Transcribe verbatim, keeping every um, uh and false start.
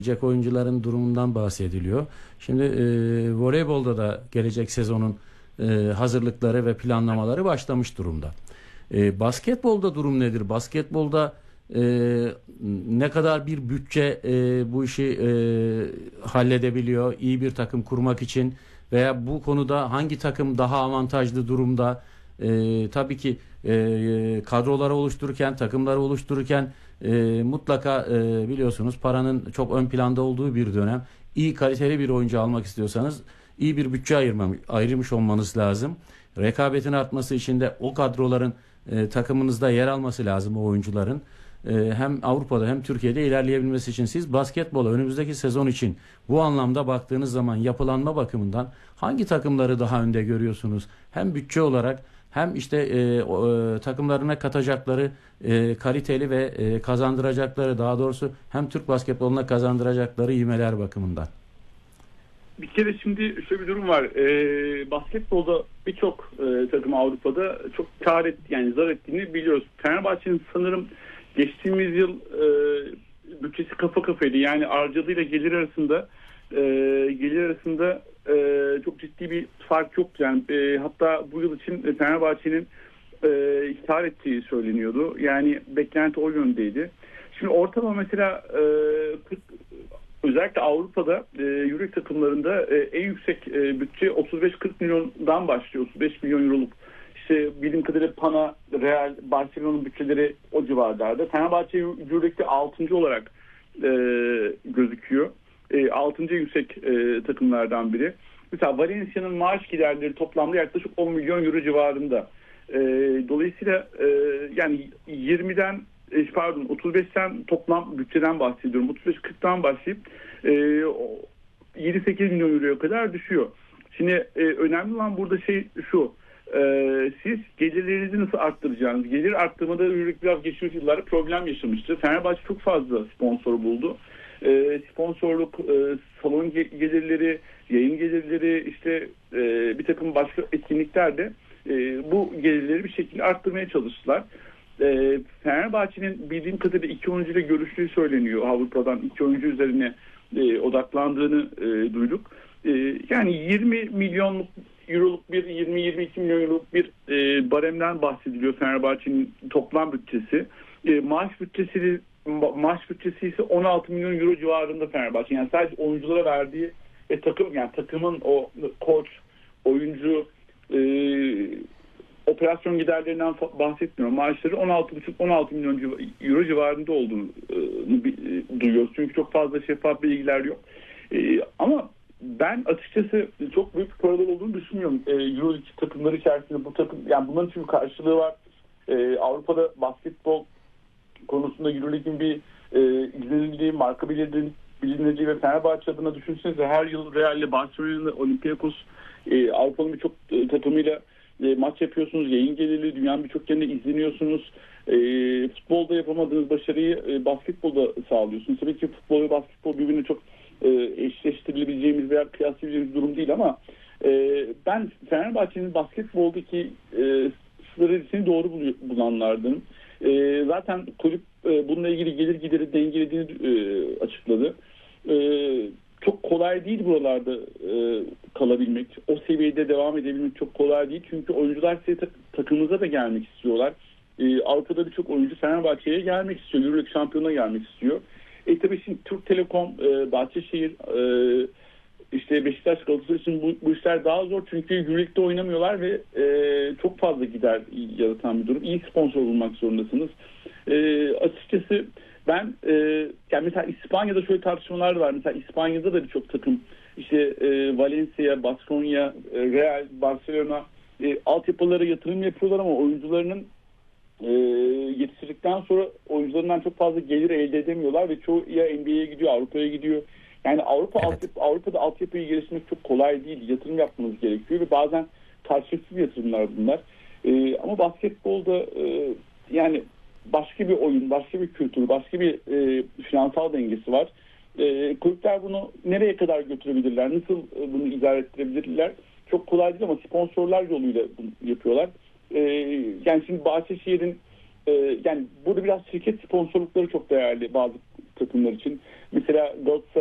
gelecek oyuncuların durumundan bahsediliyor. Şimdi e, voleybolda da gelecek sezonun e, hazırlıkları ve planlamaları başlamış durumda. E, basketbolda durum nedir? Basketbolda e, ne kadar bir bütçe e, bu işi e, halledebiliyor? İyi bir takım kurmak için veya bu konuda hangi takım daha avantajlı durumda? E, tabii ki e, kadroları oluştururken, takımları oluştururken e, mutlaka e, biliyorsunuz paranın çok ön planda olduğu bir dönem. İyi kaliteli bir oyuncu almak istiyorsanız iyi bir bütçe ayırmam, ayırmış olmanız lazım. Rekabetin artması için de o kadroların e, takımınızda yer alması lazım o oyuncuların. E, hem Avrupa'da hem Türkiye'de ilerleyebilmesi için siz basketbola önümüzdeki sezon için bu anlamda baktığınız zaman yapılanma bakımından hangi takımları daha önde görüyorsunuz? Hem bütçe olarak hem işte e, o, e, takımlarına katacakları e, kaliteli ve e, kazandıracakları, daha doğrusu hem Türk basketboluna kazandıracakları ivmeler bakımından. Bir kere şimdi şöyle bir durum var. E, basketbolda birçok e, takım Avrupa'da çok kar et, yani zarar ettiğini biliyoruz. Fenerbahçe'nin sanırım geçtiğimiz yıl e, bütçesi kafa kafaydı. Yani harcadığıyla gelir arasında e, gelir arasında e, çok ciddi bir fark yoktu. Yani e, hatta bu yıl için Fenerbahçe'nin e, kar ettiği söyleniyordu. Yani beklenti o yöndeydi. Şimdi ortalama mesela e, kırk, özellikle Avrupa'da e, Euro takımlarında e, en yüksek e, bütçe otuz beş kırk milyondan başlıyor. otuz beş milyon euroluk. İşte bildiğim kadarıyla Pana, Real, Barcelona'nın bütçeleri o civarlarda. Fenerbahçe Euroleague'de altıncı olarak e, gözüküyor. E, altıncı yüksek e, takımlardan biri. Mesela Valencia'nın maaş giderleri toplamda yaklaşık on milyon euro civarında. E, dolayısıyla e, yani yirmiden pardon otuz beşten toplam bütçeden bahsediyorum. otuz beş kırktan başlayıp e, yedi sekiz milyon euroya kadar düşüyor. Şimdi e, önemli olan burada şey şu. E, siz gelirlerinizi nasıl arttıracağınız? Gelir arttırmada ürünlük biraz geçmiş yıllarda problem yaşamıştı. Fenerbahçe çok fazla sponsor buldu. E, sponsorluk, e, salon gelirleri, yayın gelirleri, işte e, bir takım başka etkinlikler de e, bu gelirleri bir şekilde arttırmaya çalıştılar. E, Fenerbahçe'nin bildiğim kadarıyla iki oyuncuyla görüştüğü söyleniyor. Avrupa'dan iki oyuncu üzerine e, odaklandığını e, duyduk. E, yani yirmi milyonluk euroluk bir yirmi yirmi iki milyon euroluk bir e, baremden bahsediliyor Fenerbahçe'nin toplam bütçesi. E, maaş bütçesi ma- maaş bütçesi ise on altı milyon euro civarında Fenerbahçe. Yani sadece oyunculara verdiği ve takım yani takımın o koç, oyuncu, e, operasyon giderlerinden bahsetmiyorum. Maaşları on altı buçuk on altı milyon euro civarında olduğunu e, duyuyoruz. Çünkü çok fazla şeffaf bilgiler yok. E, ama ben açıkçası çok büyük paralar olduğunu düşünmüyorum. E, Euroleague takımları içerisinde bu takım, yani bunların için karşılığı var. E, Avrupa'da basketbol konusunda Euroleague'in bir e, izlenildiği, marka bilinirliği, bilinirliği ve Fenerbahçe adına düşünsenize her yıl Real'le Barcelona'da Olympiakos e, Avrupa'nın birçok e, takımıyla e, maç yapıyorsunuz. Yayın gelirli, dünyanın birçok yerinde izleniyorsunuz. E, futbolda yapamadığınız başarıyı e, basketbolda sağlıyorsunuz. Tabii ki futbol ve basketbol birbirine çok e, eşleştirilebileceğimiz veya kıyaslayabileceğimiz durum değil ama e, ben Fenerbahçe'nin basketboldaki e, stratejisini doğru bulanlardanım. E, zaten kulüp e, bununla ilgili gelir gideri dengelediğini e, açıkladı. E, çok kolay değil buralarda e, kalabilmek. O seviyede devam edebilmek çok kolay değil. Çünkü oyuncular size ta- takımınıza da gelmek istiyorlar. E, Avrupa'da birçok oyuncu Fenerbahçe'ye gelmek istiyor. Euroleague şampiyonuna gelmek istiyor. E tabii şimdi Türk Telekom, e, Bahçeşehir, e, işte Beşiktaş, Galatasaray için bu, bu işler daha zor. Çünkü Euroleague'de oynamıyorlar ve e, çok fazla gider yaratan bir durum. İyi sponsor bulmak zorundasınız. E, açıkçası ben e, yani mesela İspanya'da şöyle tartışmalar var. Mesela İspanya'da da birçok takım işte e, Valencia, Baskonya, e, Real, Barcelona e, altyapılara yatırım yapıyorlar ama oyuncularının e, yetiştirdikten sonra oyuncularından çok fazla gelir elde edemiyorlar ve çoğu ya N B A'ye gidiyor, Avrupa'ya gidiyor. Yani Avrupa Evet. altyapı, Avrupa'da altyapıyı geliştirmek çok kolay değil. Yatırım yapmanız gerekiyor ve bazen karşılıksız yatırımlar bunlar. E, ama basketbolda e, yani başka bir oyun, başka bir kültür, başka bir e, finansal dengesi var. E, kulüpler bunu nereye kadar götürebilirler? Nasıl e, bunu idare ettirebilirler? Çok kolay değil ama sponsorlar yoluyla bunu yapıyorlar. E, yani şimdi Bahçeşehir'in e, yani burada biraz şirket sponsorlukları çok değerli bazı takımlar için. Mesela Galatasaray